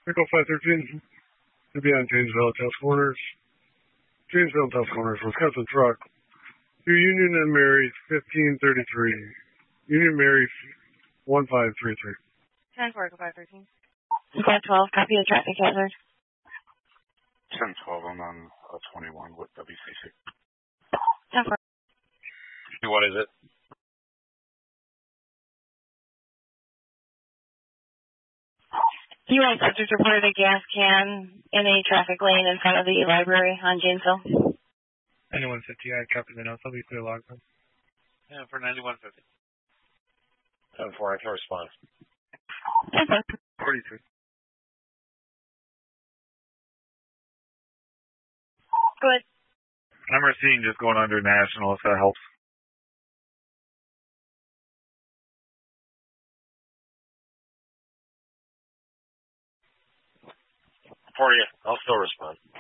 Pickle 513 to be on Janesville Task Corners. Janesville Task Corners, Wisconsin truck. To Union and Mary 1533. Union Mary 1533. 10-4, 513. 10-12, copy the traffic hazard. 10-12, I'm on 21 with WCC. 10-4. What is it? U.S. Officers reported a gas can in a traffic lane in front of the library on Janesville. 9150, I copy the notes. I'll be clear log. Yeah, for 9150. 10-4, I can respond. 43. Good. I'm seeing just going under national, if that helps. For you, I'll still respond.